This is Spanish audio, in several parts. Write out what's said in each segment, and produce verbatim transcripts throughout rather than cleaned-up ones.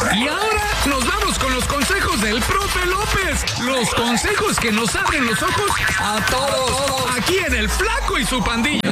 Y ahora nos vamos con los consejos del profe López. Los consejos que nos abren los ojos a todos. Aquí en El Flaco y su pandilla.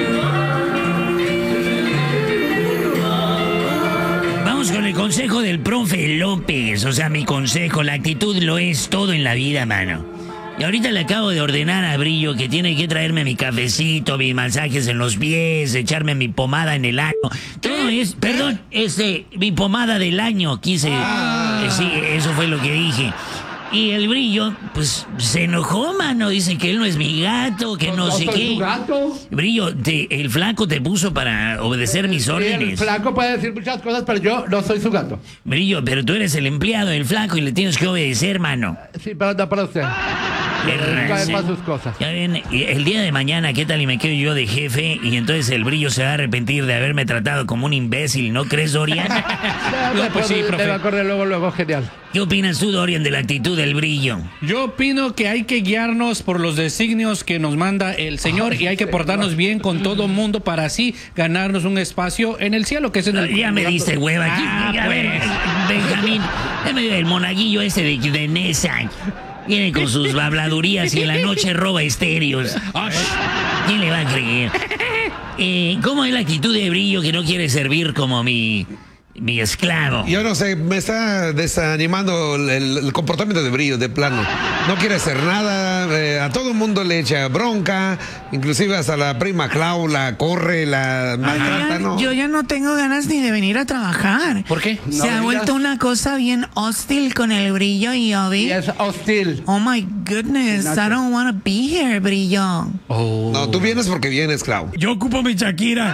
Vamos con el consejo del profe López. O sea, mi consejo, la actitud lo es todo en la vida, mano. Y ahorita le acabo de ordenar a Brillo que tiene que traerme mi cafecito, mis masajes en los pies, echarme mi pomada en el año. Todo es, perdón, este, mi pomada del año, quise. Ah. Eh, sí, eso fue lo que dije. Y el Brillo, pues, se enojó, mano. Dice que él no es mi gato, que no, no sé qué. ¿Tu gato? Brillo, te, el Flaco te puso para obedecer mis órdenes. El Flaco puede decir muchas cosas, pero yo no soy su gato. Brillo, pero tú eres el empleado del Flaco y le tienes que obedecer, mano. Sí, pero no para usted. Sí. Para sus cosas. Ya ven, el día de mañana, ¿qué tal y me quedo yo de jefe? Y entonces el Brillo se va a arrepentir de haberme tratado como un imbécil, ¿no crees, Dorian? no, no, pues sí, profe. Me va a correr luego, luego, genial. ¿Qué opinas tú, Dorian, de la actitud del Brillo? Yo opino que hay que guiarnos por los designios que nos manda el Señor y hay que portarnos bien con todo mundo para así ganarnos un espacio en el cielo, que es en el... Ya me diste hueva aquí. Ah, a ver, pues. Benjamín, el monaguillo ese de, de Nesa. Viene con sus habladurías y en la noche roba estéreos. ¿Quién le va a creer? Eh, ¿Cómo es la actitud de Brillo que no quiere servir como mi... mi esclavo? Yo no sé, me está desanimando el, el comportamiento de Brillo, de plano. No quiere hacer nada, eh, a todo el mundo le echa bronca, inclusive hasta la prima Clau la corre, la maltrata, ¿no? Yo ya no tengo ganas ni de venir a trabajar. ¿Por qué? Se no, ha vuelto una cosa bien hostil con el Brillo y Obi. Es hostil. Oh my goodness, no, I don't want to be here, Brillo. Oh. No, tú vienes porque vienes, Clau. Yo ocupo mi Shakira.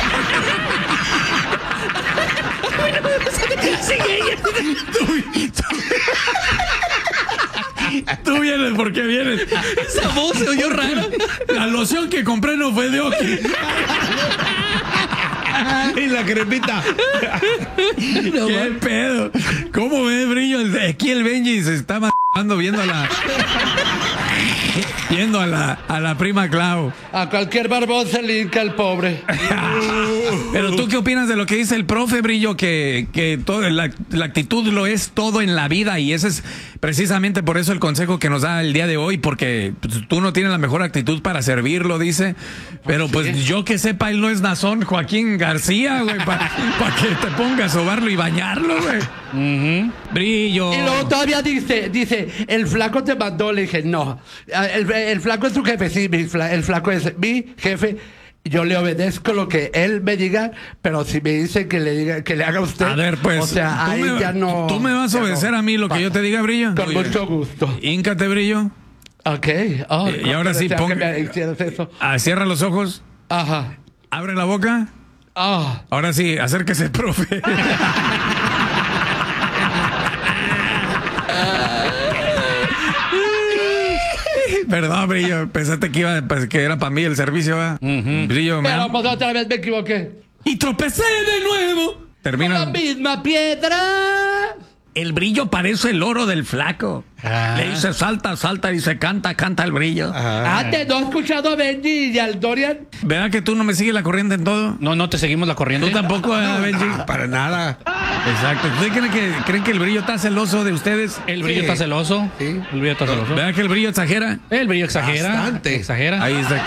Tú vienes porque vienes. Esa voz se oyó rara. La loción que compré no fue de Oki. Y la crepita. No, ¿qué man. pedo? ¿Cómo ves, Brillo? Aquí el Benji se está matando viendo a la... Viendo a la, a la prima Clau. A cualquier barbón se le hinca el pobre. Pero tú, ¿qué opinas de lo que dice el profe, Brillo? Que, que todo, la, la actitud lo es todo en la vida. Y ese es precisamente por eso el consejo que nos da el día de hoy. Porque pues, tú no tienes la mejor actitud para servirlo, dice. Pero pues ¿sí? Yo que sepa, él no es Nazón Joaquín García, güey. Para pa que te ponga a sobarlo y bañarlo, güey. Uh-huh. Brillo. Y luego todavía dice, dice, el Flaco te mandó. Le dije, no. El, el Flaco es tu jefe, sí, mi fla, el Flaco es mi jefe. Yo le obedezco lo que él me diga, pero si me dice que le diga, que le haga usted. A ver, pues. O sea, ahí me, ya no. ¿Tú me vas a obedecer no, a mí lo que pa, yo te diga, Brillo? Con Oye, mucho gusto. Híncate, Brillo. Ok. Oh, eh, y ahora sí, ponga. Ah, cierra los ojos. Ajá. Abre la boca. Ah. Ahora sí, acérquese, profe. Perdón, Brillo, pensaste que iba, pues, que era para mí el servicio, ¿verdad? Uh-huh. Brillo, pero man. pues otra vez me equivoqué. Y tropecé de nuevo. Termina. Con la misma piedra. El Brillo parece el oro del Flaco. Ah. Le dice salta, salta, dice canta, canta el Brillo. Ah, ah ¿te no has escuchado a Benji y al Dorian? ¿Verdad que tú no me sigues la corriente en todo? No, no te seguimos la corriente. ¿Tú tampoco, no, eh, Benji? No, para nada. Exacto. ¿Ustedes creen que, creen que el Brillo está celoso de ustedes? El Brillo sí. está celoso. Sí. El Brillo está celoso. ¿Verdad que el Brillo exagera? El Brillo exagera. Bastante. Exagera. Ahí está.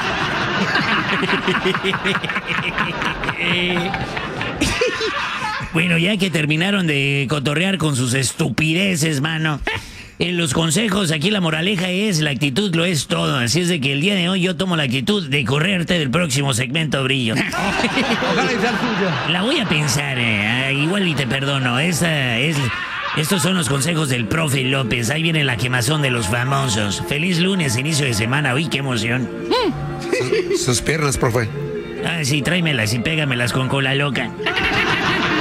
Bueno, ya que terminaron de cotorrear con sus estupideces, mano. En los consejos, aquí la moraleja es, la actitud lo es todo. Así es de que el día de hoy yo tomo la actitud de correrte del próximo segmento, Brillo. La voy a pensar, eh. Igual y te perdono. Esa es... Estos son los consejos del profe López. Ahí viene la quemazón de los famosos. Feliz lunes, inicio de semana. Uy, qué emoción. Sus, sus piernas, profe. Ah, sí, tráemelas y pégamelas con cola loca.